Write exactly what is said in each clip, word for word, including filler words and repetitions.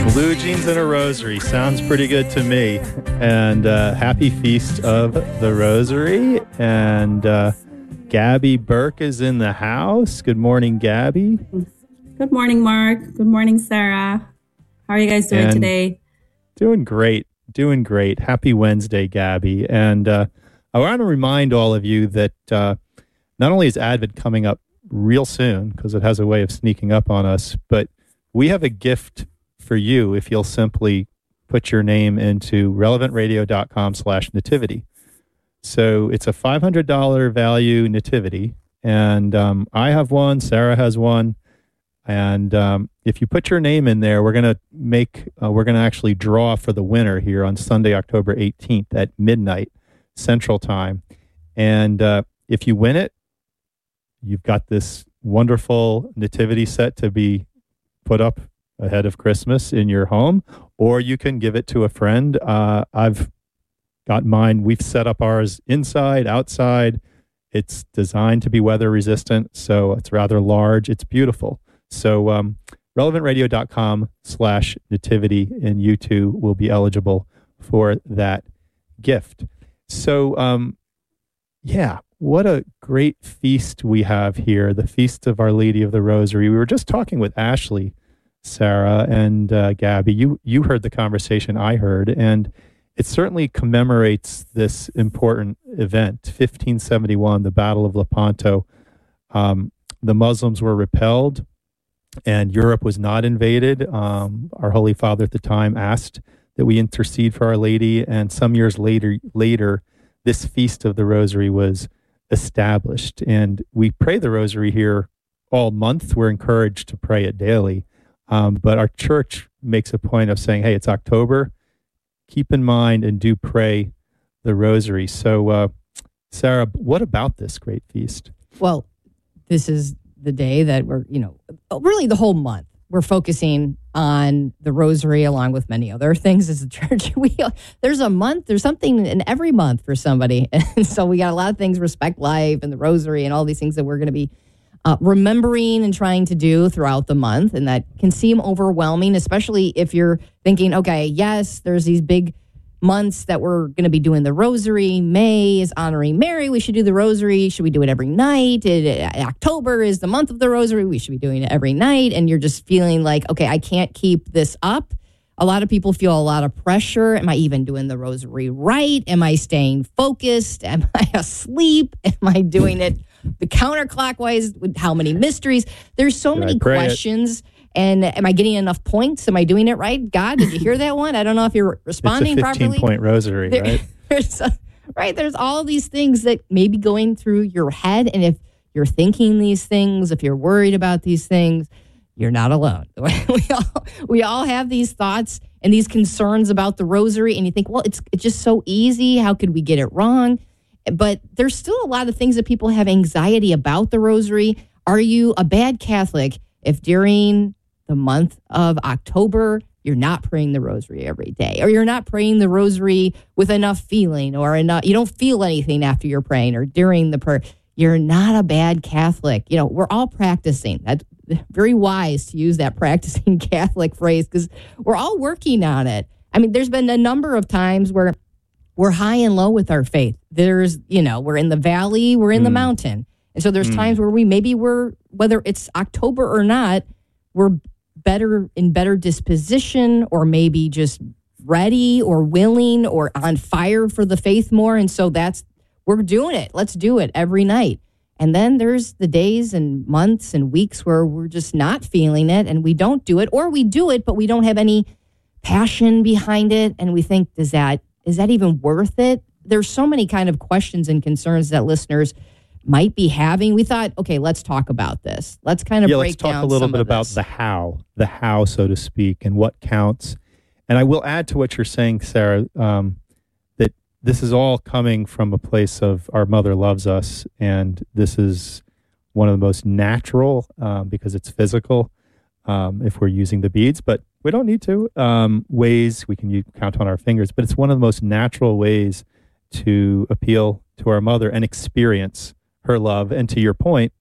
Blue jeans and a rosary. Sounds pretty good to me. And uh, happy Feast of the Rosary. And uh, Gabby Burke is in the house. Good morning, Gabby. Good morning, Mark. Good morning, Sarah. How are you guys doing and today? Doing great. Doing great. Happy Wednesday, Gabby. And uh, I want to remind all of you that uh, not only is Advent coming up real soon, because it has a way of sneaking up on us, but we have a gift for you if you'll simply put your name into relevantradio.com slash nativity. So it's a five hundred dollars value nativity, and um, I have one, Sarah has one, and um, if you put your name in there, we're going to make, uh, we're going to actually draw for the winner here on Sunday, October eighteenth at midnight Central Time. And uh, if you win it, you've got this wonderful nativity set to be put up ahead of Christmas in your home, or you can give it to a friend. Uh, I've got mine. We've set up ours inside, outside. It's designed to be weather resistant, so it's rather large. It's beautiful. So um, relevantradio.com slash nativity, and you too will be eligible for that gift. So um, yeah, what a great feast we have here, the Feast of Our Lady of the Rosary. We were just talking with Ashley, Sarah, and uh, Gabby. You you heard the conversation I heard, and it certainly commemorates this important event, fifteen seventy-one, the Battle of Lepanto. Um, the Muslims were repelled, and Europe was not invaded. Um, our Holy Father at the time asked that we intercede for Our Lady, and some years later, later, this Feast of the Rosary was established. And we pray the Rosary here all month. We're encouraged to pray it daily. Um, but our church makes a point of saying, hey, it's October. Keep in mind and do pray the Rosary. So, uh, Sarah, what about this great feast? Well, this is the day that we're, you know, really the whole month, we're focusing on the Rosary along with many other things as a church. We There's a month, there's something in every month for somebody. And so we got a lot of things, Respect Life and the Rosary and all these things that we're going to be Uh, remembering and trying to do throughout the month, and that can seem overwhelming, especially if you're thinking, okay, yes, there's these big months that we're going to be doing the Rosary. May is honoring Mary. We should do the Rosary. Should we do it every night? It, October is the month of the Rosary. We should be doing it every night. And you're just feeling like, okay, I can't keep this up. A lot of people feel a lot of pressure. Am I even doing the Rosary right? Am I staying focused? Am I asleep? Am I doing it the counterclockwise with how many mysteries? There's so Did many questions. It? And am I getting enough points? Am I doing it right? God, did you hear that one? I don't know if you're responding it's a properly. fifteen-point rosary, there, right? There's a, right. There's all these things that may be going through your head. And if you're thinking these things, if you're worried about these things, you're not alone. We all, we all have these thoughts and these concerns about the Rosary. And you think, well, it's, it's just so easy. How could we get it wrong? But there's still a lot of things that people have anxiety about the Rosary. Are you a bad Catholic if during the month of October you're not praying the Rosary every day, or you're not praying the Rosary with enough feeling, or enough, you don't feel anything after you're praying or during the prayer? You're not a bad Catholic. You know, we're all practicing. That's very wise to use that practicing Catholic phrase, because we're all working on it. I mean, there's been a number of times where we're high and low with our faith. There's, you know, we're in the valley, we're in mm. the mountain. And so there's mm. times where we maybe we're, whether it's October or not, we're better in better disposition, or maybe just ready or willing or on fire for the faith more. And so that's, we're doing it. Let's do it every night. And then there's the days and months and weeks where we're just not feeling it and we don't do it, or we do it, but we don't have any passion behind it. And we think, does that, is that even worth it? There's so many kind of questions and concerns that listeners might be having. We thought, okay, let's talk about this. Let's kind of yeah, break down let's talk a little some bit of about this. the how, the how, so to speak, and what counts. And I will add to what you're saying, Sarah, um, that this is all coming from a place of our mother loves us, and this is one of the most natural, um, because it's physical, um, if we're using the beads, but we don't need to, um, ways we can use, count on our fingers, but it's one of the most natural ways to appeal to our mother and experience her love. And to your point,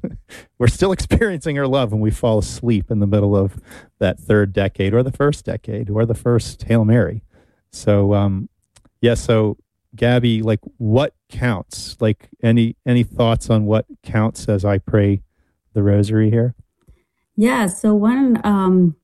we're still experiencing her love when we fall asleep in the middle of that third decade or the first decade or the first Hail Mary. So, um, yeah, so Gabby, like what counts? Like any any thoughts on what counts as I pray the rosary here? Yeah, so when um,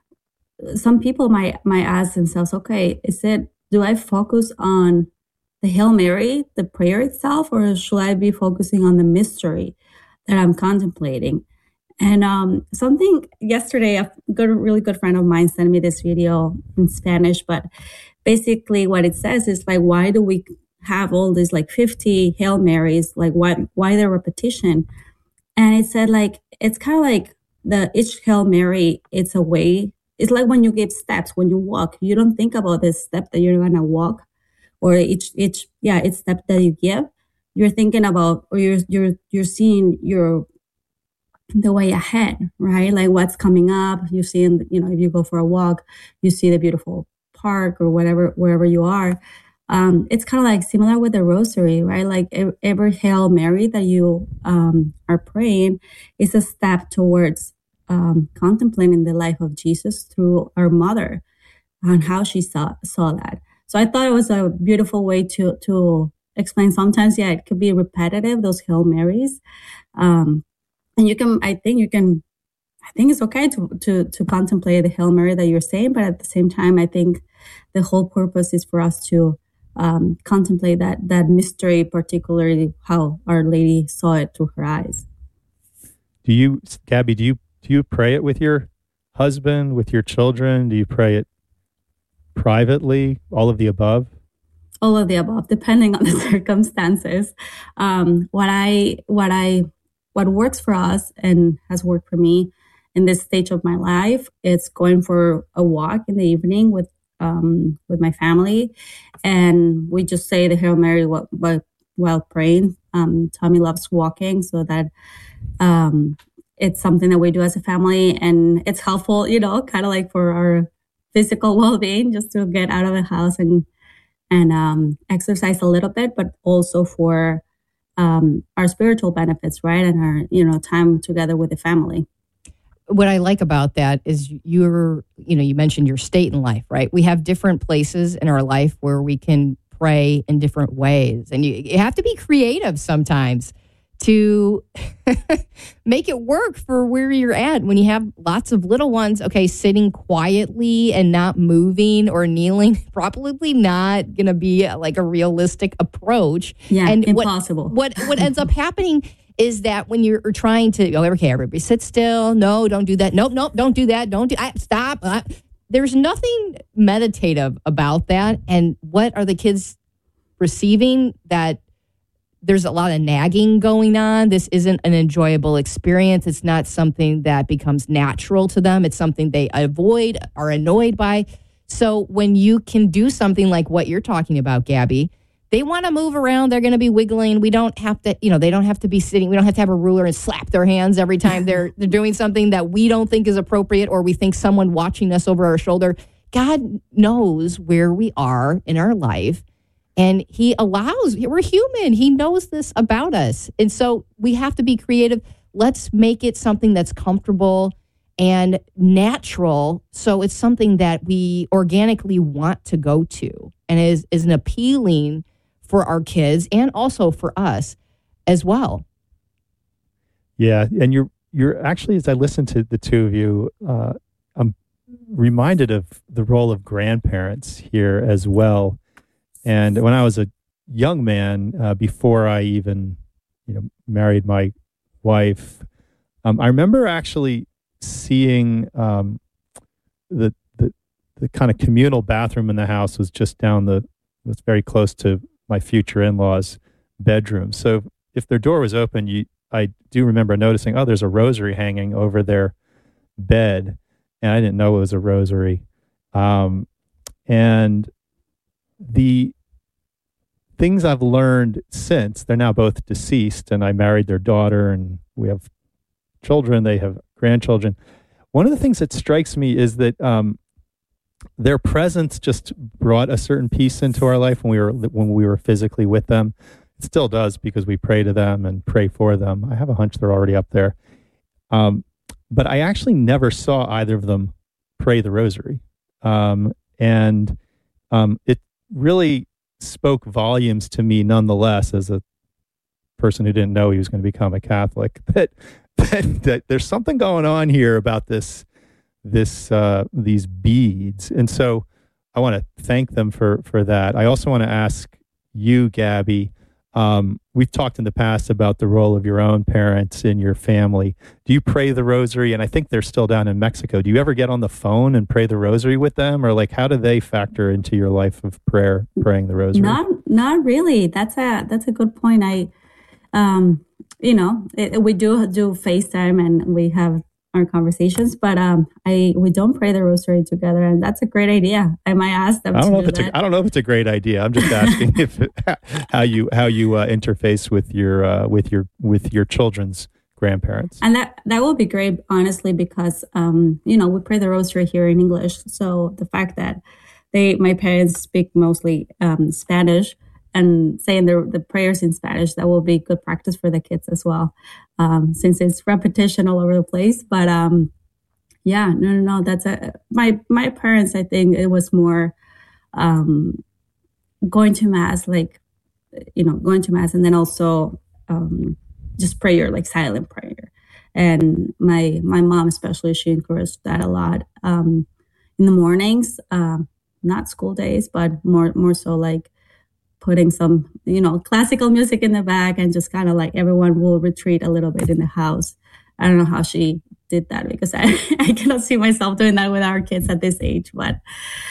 some people might might ask themselves, okay, is it, do I focus on the Hail Mary, the prayer itself, or should I be focusing on the mystery that I'm contemplating? And um, something yesterday, a good, really good friend of mine sent me this video in Spanish, but basically what it says is like, why do we have all these like fifty Hail Marys? Like why, why the repetition? And it said like, it's kind of like the each Hail Mary, it's a way. It's like when you give steps, when you walk, you don't think about the step that you're going to walk. Or each, each, yeah, each step that you give, you're thinking about, or you're, you're, you're seeing your, the way ahead, right? Like what's coming up. You're seeing, you know, if you go for a walk, you see the beautiful park or whatever, wherever you are. Um, it's kind of like similar with the rosary, right? Like every Hail Mary that you um, are praying is a step towards um, contemplating the life of Jesus through our mother and how she saw, saw that. So I thought it was a beautiful way to to explain. Sometimes, yeah, it could be repetitive, those Hail Marys. Um, and you can, I think you can, I think it's okay to, to, to contemplate the Hail Mary that you're saying, but at the same time, I think the whole purpose is for us to um, contemplate that, that mystery, particularly how Our Lady saw it through her eyes. Do you, Gabby, do you, do you pray it with your husband, with your children? Do you pray it privately, all of the above? All of the above, depending on the circumstances. Um, what I, what I, what works for us and has worked for me in this stage of my life, it's going for a walk in the evening with, um, with my family, and we just say the Hail Mary while, while praying. Um, Tommy loves walking, so that um, it's something that we do as a family, and it's helpful, you know, kind of like for our physical well-being, just to get out of the house and and um, exercise a little bit, but also for um, our spiritual benefits, right? And our, you know, time together with the family. What I like about that is you're, you know, you mentioned your state in life, right? We have different places in our life where we can pray in different ways. And you, you have to be creative sometimes to make it work for where you're at. When you have lots of little ones, okay, sitting quietly and not moving or kneeling, probably not going to be like a realistic approach. Yeah, and impossible. What, what, what ends up happening is that when you're trying to, oh, okay, everybody sit still. No, don't do that. Nope, nope, don't do that. Don't do I, stop. I, there's nothing meditative about that. And what are the kids receiving? That there's a lot of nagging going on. This isn't an enjoyable experience. It's not something that becomes natural to them. It's something they avoid, are annoyed by. So when you can do something like what you're talking about, Gabby, they want to move around. They're going to be wiggling. We don't have to, you know, they don't have to be sitting. We don't have to have a ruler and slap their hands every time they're they're doing something that we don't think is appropriate, or we think someone watching us over our shoulder. God knows where we are in our life. And he allows, we're human. He knows this about us. And so we have to be creative. Let's make it something that's comfortable and natural. So it's something that we organically want to go to and is, is an appealing for our kids and also for us as well. Yeah. And you're, you're actually, as I listen to the two of you, uh, I'm reminded of the role of grandparents here as well. And when I was a young man, uh, before I even, you know, married my wife, um, I remember actually seeing um, the, the the kind of communal bathroom in the house was just down the, was very close to my future in-laws' bedroom. So if their door was open, you, I do remember noticing, oh, there's a rosary hanging over their bed, and I didn't know it was a rosary. Um, and the things I've learned since, they're now both deceased, and I married their daughter, and we have children, they have grandchildren. One of the things that strikes me is that um, their presence just brought a certain peace into our life when we were when we were physically with them. it still does because we pray to them and pray for them. I have a hunch they're already up there. Um, but I actually never saw either of them pray the rosary. Um, and um, it really spoke volumes to me nonetheless as a person who didn't know he was going to become a Catholic, that, that, that there's something going on here about this, this, uh, these beads. And so I want to thank them for, for that. I also want to ask you, Gabby, um, we've talked in the past about the role of your own parents in your family. Do you pray the rosary? And I think they're still down in Mexico. Do you ever get on the phone and pray the rosary with them? Or like, how do they factor into your life of prayer, praying the rosary? Not, not really. That's a, that's a good point. I, um, you know, it, we do do FaceTime and we have our conversations, but um, I we don't pray the rosary together, and that's a great idea. I might ask them. I don't to know do if it's that. a, I don't know if it's a great idea. I'm just asking if how you how you uh, interface with your uh, with your with your children's grandparents. And that that will be great, honestly, because um, you know, we pray the rosary here in English, so the fact that they my parents speak mostly um, Spanish and saying the the prayers in Spanish, that will be good practice for the kids as well, um, since it's repetition all over the place. But um, yeah, no, no, no. That's a my my parents. I think it was more um, going to mass, like you know, going to mass, and then also um, just prayer, like silent prayer. And my my mom, especially, she encouraged that a lot um, in the mornings, um, not school days, but more more so like putting some, you know, classical music in the back and just kind of like everyone will retreat a little bit in the house. I don't know how she did that because I, I cannot see myself doing that with our kids at this age. But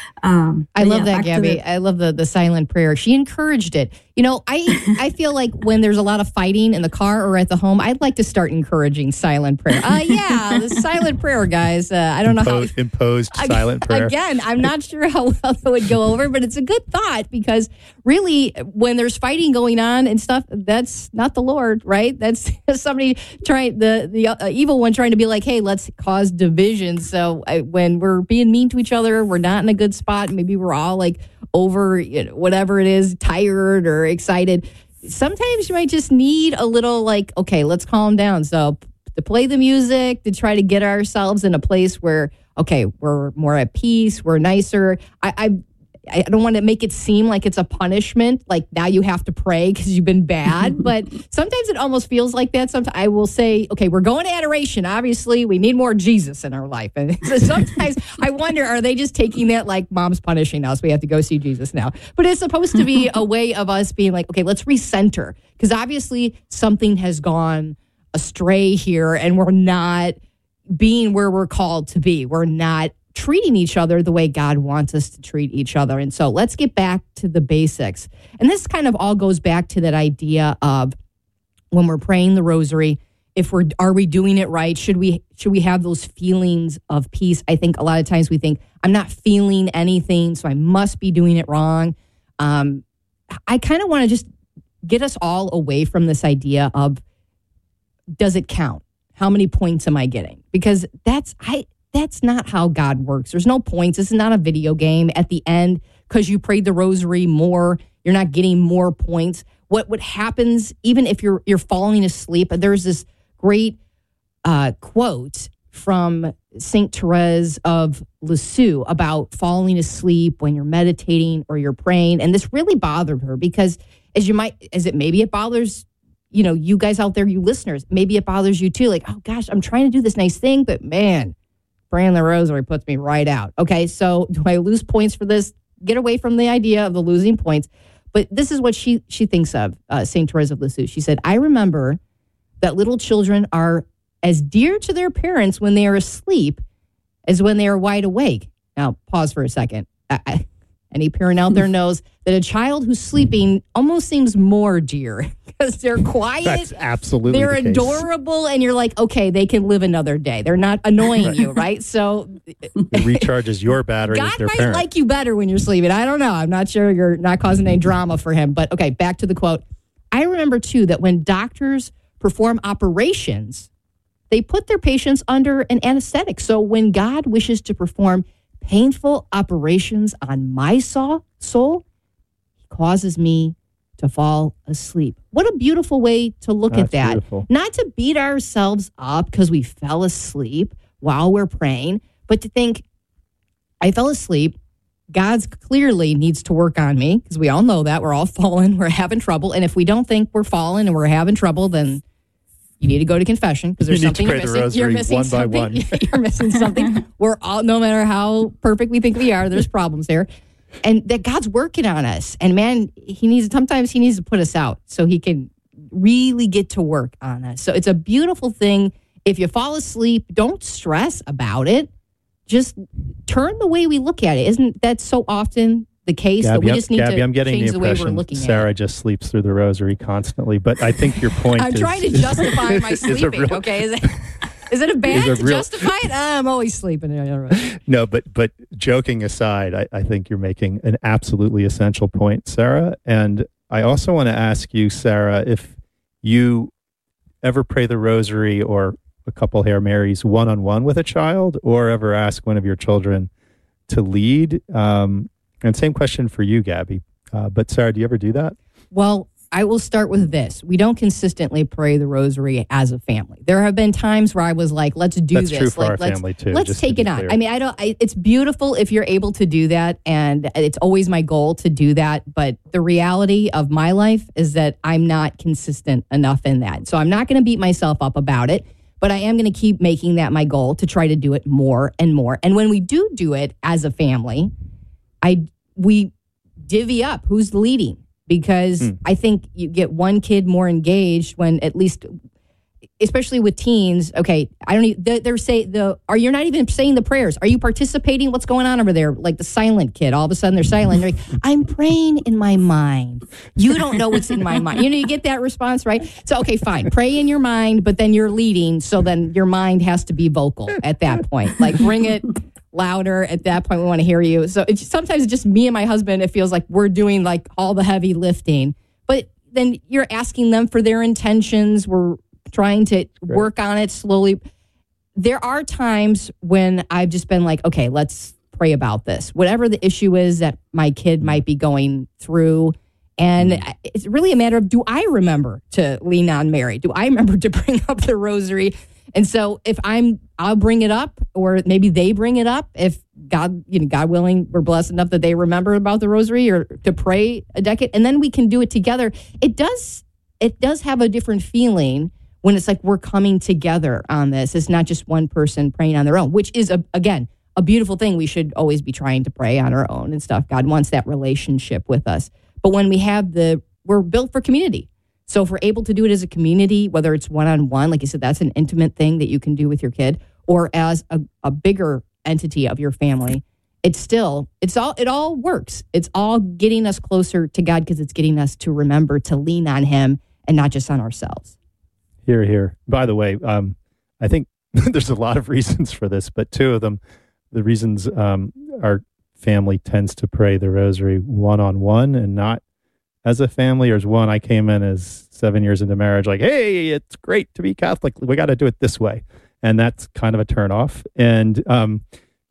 um, I but love yeah, that, Gabby. the- I love the the silent prayer. She encouraged it. You know, I I feel like when there's a lot of fighting in the car or at the home, I'd like to start encouraging silent prayer. Uh, yeah, the silent prayer, guys. Uh, I don't know how Imposed, imposed silent prayer. Again, I'm not sure how well that would go over, but it's a good thought because really, when there's fighting going on and stuff, that's not the Lord, right? That's somebody trying, the the uh, evil one trying to be like, hey, let's cause division. So uh, when we're being mean to each other, we're not in a good spot. Maybe we're all like over, you know, whatever it is, tired or excited. Sometimes you might just need a little like, okay, let's calm down. So to play the music, to try to get ourselves in a place where, okay, we're more at peace, we're nicer. I, I I don't want to make it seem like it's a punishment, like now you have to pray because you've been bad. But sometimes it almost feels like that. Sometimes I will say, okay, we're going to adoration. Obviously, we need more Jesus in our life. And so sometimes I wonder, are they just taking that like mom's punishing us? We have to go see Jesus now. But it's supposed to be a way of us being like, okay, let's recenter. Because obviously something has gone astray here and we're not being where we're called to be. We're not treating each other the way God wants us to treat each other. And so let's get back to the basics. And this kind of all goes back to that idea of when we're praying the rosary, if we're, are we doing it right? Should we, should we have those feelings of peace? I think a lot of times we think, I'm not feeling anything, so I must be doing it wrong. Um, I kind of want to just get us all away from this idea of, does it count? How many points am I getting? Because that's, I, That's not how God works. There's no points. This is not a video game. At the end, because you prayed the rosary more, you're not getting more points. What what happens, even if you're you're falling asleep, there's this great uh, quote from Saint Therese of Lisieux about falling asleep when you're meditating or you're praying. And this really bothered her because as you might, as it maybe it bothers, you know, you guys out there, you listeners, maybe it bothers you too. Like, oh gosh, I'm trying to do this nice thing, but man, praying the rosary puts me right out. Okay, so do I lose points for this? Get away from the idea of the losing points. But this is what she she thinks of, uh, Saint Therese of Lisieux. She said, I remember that little children are as dear to their parents when they are asleep as when they are wide awake. Now, pause for a second. I, I, any parent out there knows that a child who's sleeping almost seems more dear because they're quiet. That's absolutely They're the case. adorable, and you're like, okay, they can live another day. They're not annoying Right. you, right? So It recharges your battery God with their might parent. like you better when you're sleeping. I don't know. I'm not sure you're not causing any drama for him. But okay, back to the quote. I remember, too, that when doctors perform operations, they put their patients under an anesthetic. So when God wishes to perform painful operations on my soul, soul, he causes me to fall asleep. What a beautiful way to look That's at that. beautiful. Not to beat ourselves up because we fell asleep while we're praying, but to think, I fell asleep. God's clearly needs to work on me because we all know that. We're all fallen. We're having trouble. And if we don't think we're fallen and we're having trouble, then you need to go to confession because there's You need to something you're pray the missing. rosary You're missing one by something. one. You're missing something. We're all, no matter how perfect we think we are, there's problems there. And that God's working on us. And man, he needs, sometimes he needs to put us out so he can really get to work on us. So it's a beautiful thing. If you fall asleep, don't stress about it. Just turn the way we look at it. Isn't that so often the case Gabby, that we I'm- just need Gabby, to I'm getting change the the way we're impression looking Sarah at it? just sleeps through the rosary constantly. But I think your point I'm is... trying to justify my is a sleeping, real- okay? Is it, is it a bad Is a to real- justify it? I'm always sleeping. No, but but joking aside, I, I think you're making an absolutely essential point, Sarah. And I also want to ask you, Sarah, if you ever pray the rosary or a couple Hail Marys one-on-one with a child, or ever ask one of your children to lead. Um, and same question for you, Gabby. Uh, but Sarah, do you ever do that? Well, I will start with this. We don't consistently pray the rosary as a family. There have been times where I was like, let's do That's this. true for like, our let's, family, too, Let's just to take be it on. clear. I mean, I don't, I, it's beautiful if you're able to do that. And it's always my goal to do that. But the reality of my life is that I'm not consistent enough in that. So I'm not going to beat myself up about it. But I am going to keep making that my goal to try to do it more and more. And when we do do it as a family, I we divvy up who's leading because Mm. I think you get one kid more engaged when at least, especially with teens. Okay, I don't even, they're, they're say the are you're not even saying the prayers. Are you participating? What's going on over there? Like the silent kid. All of a sudden they're silent. They're like, I'm praying in my mind. You don't know what's in my mind. You know, you get that response, right? So okay, fine. Pray in your mind, but then you're leading. So then your mind has to be vocal at that point. Like bring it louder. At that point, we want to hear you. So it's sometimes it's just me and my husband. It feels like we're doing like all the heavy lifting, but then you're asking them for their intentions. We're trying to work on it slowly. There are times when I've just been like, okay, let's pray about this. Whatever the issue is that my kid might be going through. And mm. it's really a matter of, do I remember to lean on Mary? Do I remember to bring up the rosary? And so if I'm, I'll bring it up, or maybe they bring it up. If God, you know, God willing, we're blessed enough that they remember about the rosary or to pray a decade, and then we can do it together. It does, it does have a different feeling when it's like we're coming together on this. It's not just one person praying on their own, which is, a, again, a beautiful thing. We should always be trying to pray on our own and stuff. God wants that relationship with us. But when we have the, we're built for community. So if we're able to do it as a community, whether it's one-on-one, like you said, that's an intimate thing that you can do with your kid, or as a, a bigger entity of your family, it's still, it's all, it all works. It's all getting us closer to God because it's getting us to remember to lean on him and not just on ourselves. Here, here. By the way, um, I think there's a lot of reasons for this, but two of them, the reasons um, our family tends to pray the rosary one-on-one and not as a family, or as one, I came in as seven years into marriage, like, hey, it's great to be Catholic. We got to do it this way. And that's kind of a turnoff. And um,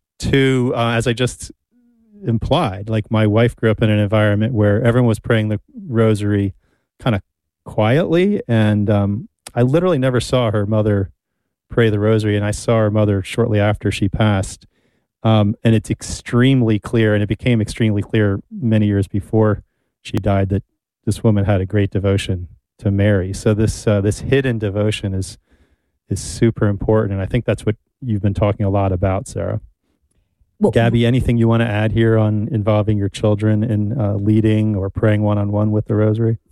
two, uh, as I just implied, like my wife grew up in an environment where everyone was praying the rosary kind of quietly. And um, I literally never saw her mother pray the rosary. And I saw her mother shortly after she passed. Um, and it's extremely clear, and it became extremely clear many years before she died, that this woman had a great devotion to Mary. So this uh, this hidden devotion is is super important, and I think that's what you've been talking a lot about, Sarah. Well, Gabby, anything you want to add here on involving your children in uh, leading or praying one-on-one with the rosary?